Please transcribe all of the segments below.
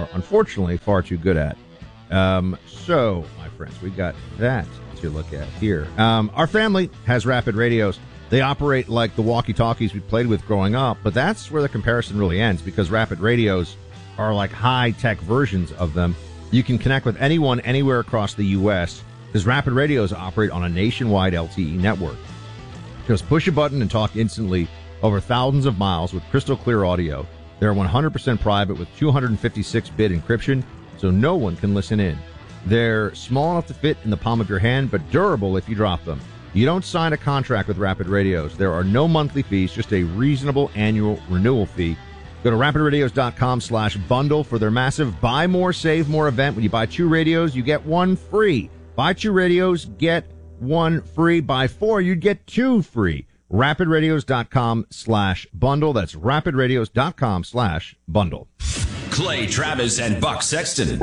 are unfortunately far too good at. So, my friends, we got that to look at here. Our family has Rapid radios. They operate like the walkie-talkies we played with growing up, but that's where the comparison really ends, because Rapid radios are like high-tech versions of them. You can connect with anyone anywhere across the U.S., because Rapid radios operate on a nationwide LTE network. Just push a button and talk instantly over thousands of miles with crystal clear audio. They're 100% private with 256-bit encryption, so no one can listen in. They're small enough to fit in the palm of your hand, but durable if you drop them. You don't sign a contract with Rapid Radios. There are no monthly fees, just a reasonable annual renewal fee. Go to rapidradios.com/bundle for their massive Buy More, Save More event. When you buy 2 radios, you get 1 free. Buy 2 radios, get 1 free. Buy 4, you'd get 2 free. rapidradios.com/bundle. That's rapidradios.com/bundle. Clay Travis and Buck Sexton.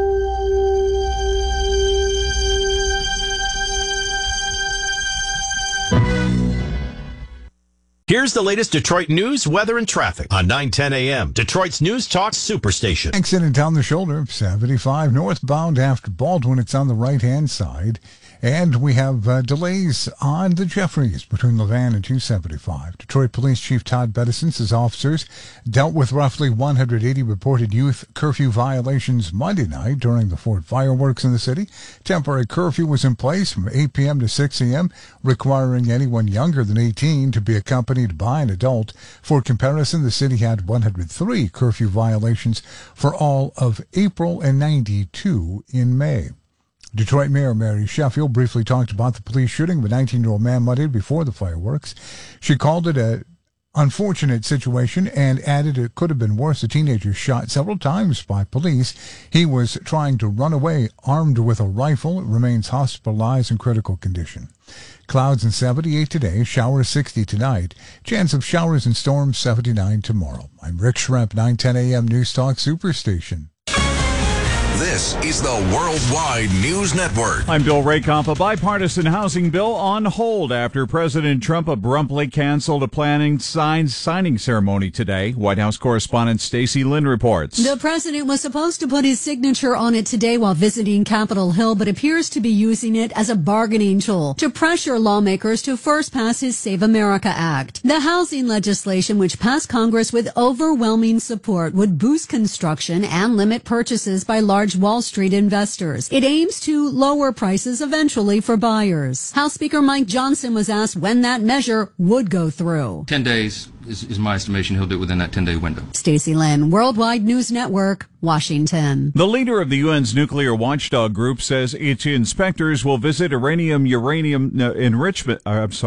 Here's the latest Detroit news, weather, and traffic on 9:10 a.m. Detroit's News Talk Superstation. Accident down the shoulder, 75 northbound after Baldwin. It's on the right-hand side. And we have delays on the Jeffries between Levan and 275. Detroit Police Chief Todd Bedison says officers dealt with roughly 180 reported youth curfew violations Monday night during the Fort fireworks in the city. Temporary curfew was in place from 8 p.m. to 6 a.m., requiring anyone younger than 18 to be accompanied by an adult. For comparison, the city had 103 curfew violations for all of April and 92 in May. Detroit Mayor Mary Sheffield briefly talked about the police shooting of a 19-year-old man Monday before the fireworks. She called it an unfortunate situation and added it could have been worse. The teenager shot several times by police. He was trying to run away armed with a rifle. It remains hospitalized in critical condition. Clouds and 78 today, showers 60 tonight. Chance of showers and storms 79 tomorrow. I'm Rick Schremp, 9:10 a.m. News Talk Superstation. This is the Worldwide News Network. I'm Bill Raykamp. A bipartisan housing bill on hold after President Trump abruptly canceled a planned signing ceremony today. White House correspondent Stacey Lynn reports. The president was supposed to put his signature on it today while visiting Capitol Hill, but appears to be using it as a bargaining tool to pressure lawmakers to first pass his Save America Act. The housing legislation, which passed Congress with overwhelming support, would boost construction and limit purchases by large Wall Street investors. It aims to lower prices eventually for buyers. House Speaker Mike Johnson was asked when that measure would go through. 10 days is my estimation. He'll do it within that 10-day window. Stacey Lynn, Worldwide News Network, Washington. The leader of the UN's nuclear watchdog group says its inspectors will visit Iranian uranium enrichment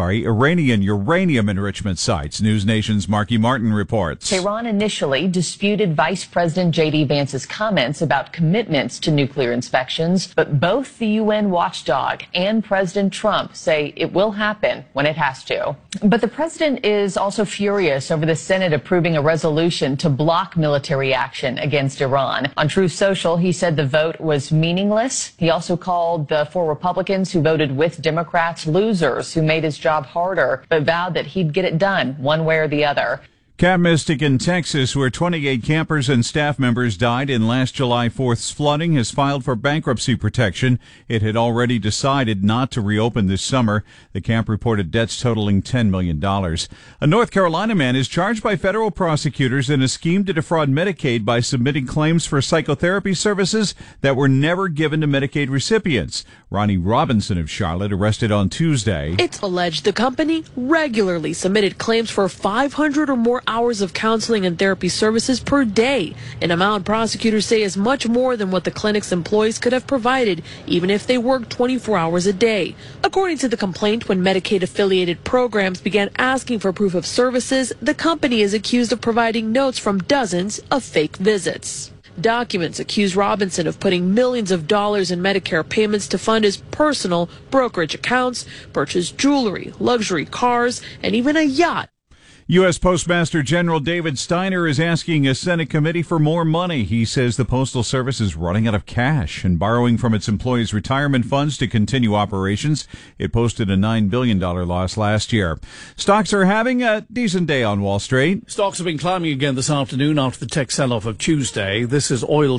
sites. News Nation's Marky Martin reports. Tehran initially disputed Vice President J.D. Vance's comments about commitments to nuclear inspections, but both the UN watchdog and President Trump say it will happen when it has to. But the president is also furious over the Senate approving a resolution to block military action against Iran. On Truth Social, he said the vote was meaningless. He also called the 4 Republicans who voted with Democrats losers who made his job harder, but vowed that he'd get it done one way or the other. Camp Mystic in Texas, where 28 campers and staff members died in last July 4th's flooding, has filed for bankruptcy protection. It had already decided not to reopen this summer. The camp reported debts totaling $10 million. A North Carolina man is charged by federal prosecutors in a scheme to defraud Medicaid by submitting claims for psychotherapy services that were never given to Medicaid recipients. Ronnie Robinson of Charlotte, arrested on Tuesday. It's alleged the company regularly submitted claims for 500 or more hours of counseling and therapy services per day, an amount prosecutors say is much more than what the clinic's employees could have provided, even if they worked 24 hours a day. According to the complaint, when Medicaid-affiliated programs began asking for proof of services, the company is accused of providing notes from dozens of fake visits. Documents accuse Robinson of putting millions of dollars in Medicare payments to fund his personal brokerage accounts, purchase jewelry, luxury cars, and even a yacht. U.S. Postmaster General David Steiner is asking a Senate committee for more money. He says the Postal Service is running out of cash and borrowing from its employees' retirement funds to continue operations. It posted a $9 billion loss last year. Stocks are having a decent day on Wall Street. Stocks have been climbing again this afternoon after the tech sell-off of Tuesday. This is oil